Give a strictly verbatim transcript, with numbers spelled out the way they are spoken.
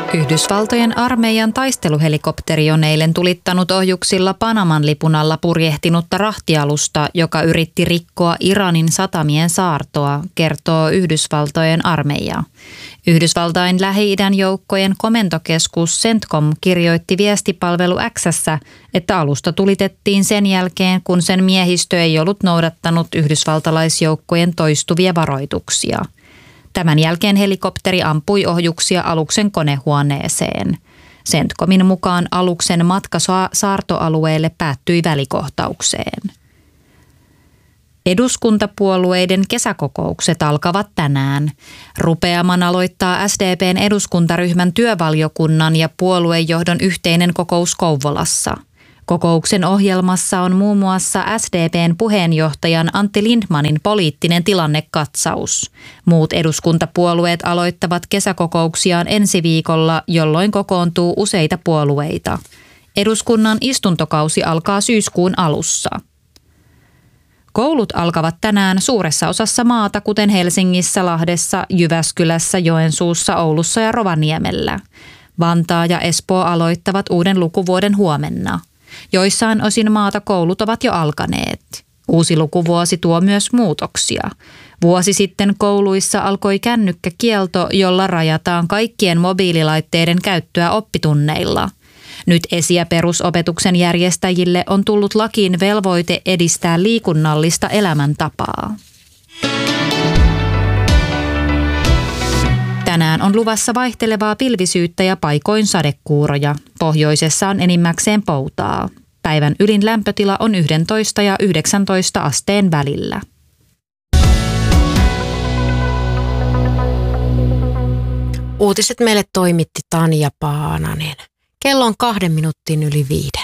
Yhdysvaltojen armeijan taisteluhelikopteri on eilen tulittanut ohjuksilla Panaman lipun alla purjehtinutta rahtialusta, joka yritti rikkoa Iranin satamien saartoa, kertoo Yhdysvaltojen armeija. Yhdysvaltain Lähi-idän joukkojen komentokeskus CENTCOM kirjoitti viestipalvelu X:ssä, että alusta tulitettiin sen jälkeen, kun sen miehistö ei ollut noudattanut yhdysvaltalaisjoukkojen toistuvia varoituksia. Tämän jälkeen helikopteri ampui ohjuksia aluksen konehuoneeseen. CENTCOMin mukaan aluksen matka saartoalueelle päättyi välikohtaukseen. Eduskuntapuolueiden kesäkokoukset alkavat tänään. Rupeaman aloittaa S D P:n eduskuntaryhmän työvaliokunnan ja puoluejohdon yhteinen kokous Kouvolassa. Kokouksen ohjelmassa on muun muassa S D P:n puheenjohtajan Antti Lindmanin poliittinen tilannekatsaus. Muut eduskuntapuolueet aloittavat kesäkokouksiaan ensi viikolla, jolloin kokoontuu useita puolueita. Eduskunnan istuntokausi alkaa syyskuun alussa. Koulut alkavat tänään suuressa osassa maata, kuten Helsingissä, Lahdessa, Jyväskylässä, Joensuussa, Oulussa ja Rovaniemellä. Vantaa ja Espoo aloittavat uuden lukuvuoden huomenna. Joissain osin maata koulut ovat jo alkaneet. Uusi lukuvuosi tuo myös muutoksia. Vuosi sitten kouluissa alkoi kännykkäkielto, jolla rajataan kaikkien mobiililaitteiden käyttöä oppitunneilla. Nyt esi- ja perusopetuksen järjestäjille on tullut lakiin velvoite edistää liikunnallista elämäntapaa. Tänään on luvassa vaihtelevaa pilvisyyttä ja paikoin sadekuuroja. Pohjoisessa on enimmäkseen poutaa. Päivän ylin lämpötila on yksitoista ja yhdeksäntoista asteen välillä. Uutiset meille toimitti Tanja Paananen. Kello on kahden minuutin yli viiden.